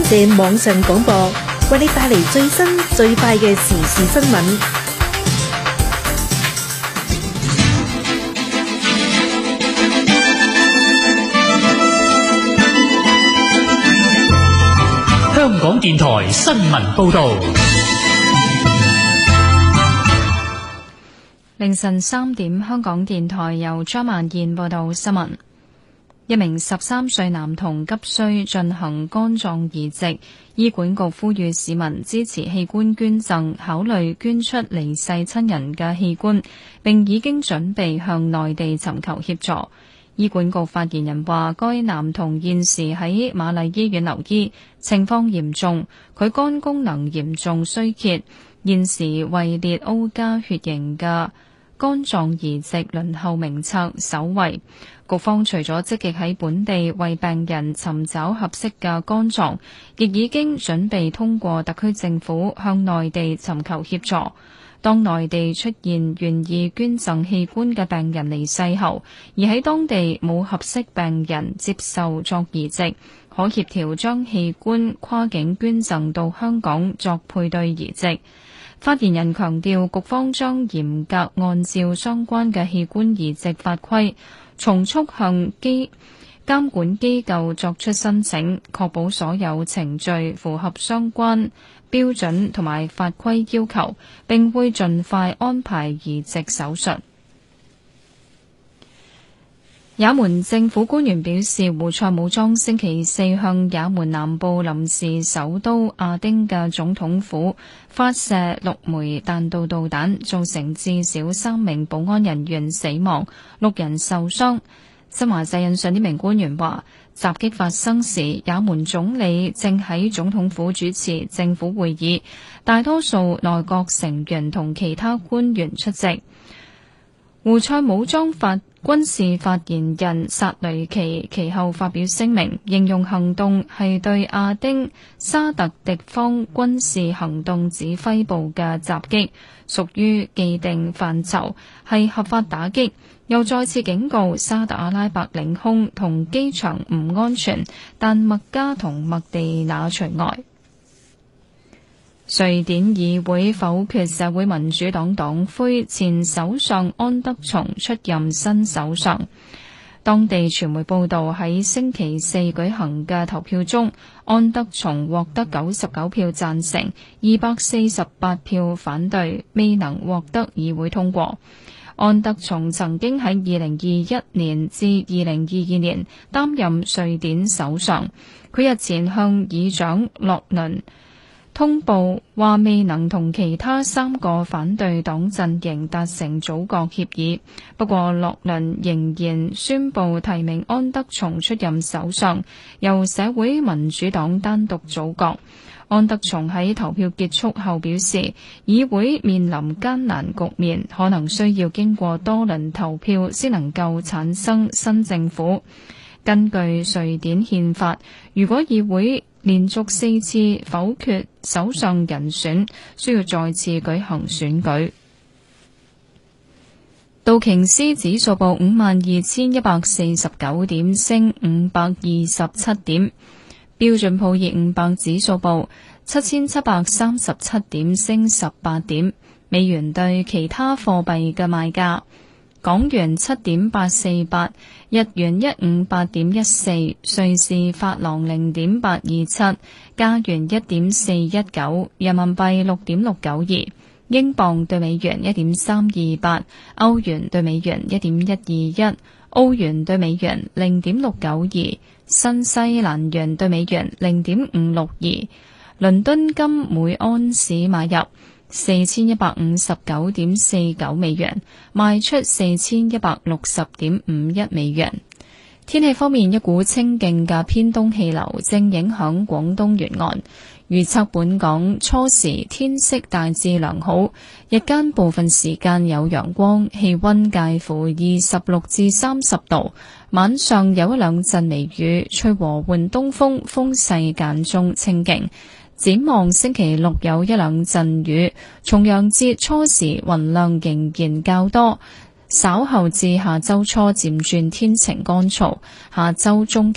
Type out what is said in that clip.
射網上廣播，為你帶嚟最新最快嘅時事新聞。 香港電台新聞報道。 凌晨3點，香港電台由張曼燕報道新聞。一名13歲男童急需進行肝臟移植，醫管局呼籲市民支持器官捐贈，考慮捐出離世親人嘅器官，並已經準備向內地尋求協助。醫管局發言人話，該男童現時喺瑪麗醫院留醫，情況嚴重，佢肝功能嚴重衰竭，現時位列 O 加血型嘅肝臟移植輪候名冊首位。局方除咗積極喺本地為病人尋找合適嘅肝臟，亦已經準備通過特區政府向內地尋求協助。當內地出現願意捐贈器官嘅病人離世後，而喺當地冇合適病人接受作移植，可協調將器官跨境捐贈到香港作配對移植。發言人強調，局方將嚴格按照相關嘅器官移植法規，從速向監管機構作出申請，確保所有程序符合相關標準同埋法規要求，並會盡快安排移植手術。也門政府官員表示，胡塞武裝星期四向也門南部臨時首都亞丁嘅總統府發射6枚彈道導彈，造成至少3名保安人員死亡，6人受傷。新華社引述呢名官員話，襲擊發生時，也門總理正喺總統府主持政府會議，大多數內閣成員同其他官員出席。胡塞武裝軍事發言人薩雷奇其後發表聲明，形容行動係對亞丁沙特敵方軍事行動指揮部嘅襲擊，屬於既定範疇，係合法打擊，又再次警告沙特阿拉伯領空同機場唔安全，但麥加同麥地那除外。瑞典議會否決社會民主黨黨魁前首相安德松出任新首相。當地傳媒報道，喺星期四舉行嘅投票中，安德松獲得99票贊成，248票反對，未能獲得議會通過。安德松曾經喺2021年至2022年擔任瑞典首相。佢日前向議長洛倫通報話未能同其他3個反對黨陣營達成組閣協議，不過洛倫仍然宣布提名安德松出任首相，由社會民主黨單獨組閣。安德松喺投票結束後表示，議會面臨艱難局面，可能需要經過多輪投票先能夠產生新政府。根據瑞典憲法，如果議會連續4次否決首相人選，需要再次舉行選舉。道瓊斯指數報52,149點，升527點。標準普爾500指數報7,737點，升18點。美元對其他貨幣嘅賣價：港元7.848，日元158.14，瑞士法郎0.827，加元1.419，人民幣6.692，英鎊對美元1.328，歐元對美元1.121，澳元對美元0.692，新西蘭元對美元0.562。倫敦金每安士買入4159.49美元，賣出4160.51美元。天氣方面，一股清勁嘅偏東氣流正影響廣東沿岸，預測本港初時天色大致良好，日間部分時間有陽光，氣溫介乎26至30度，晚上有一兩陣微雨，吹和緩東風，風勢間中清勁。展望星期六有一兩陣雨，重陽節初時雲量仍然較多，稍後至下周初漸轉天晴乾燥，下周中